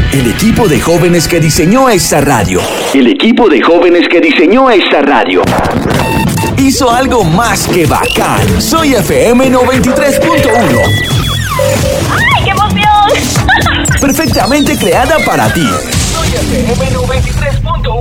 El equipo de jóvenes que diseñó esta radio. El equipo de jóvenes que diseñó esta radio hizo algo más que bacán. Soy FM 93.1. ¡Ay, qué emoción! Perfectamente creada para ti. Soy FM 93.1.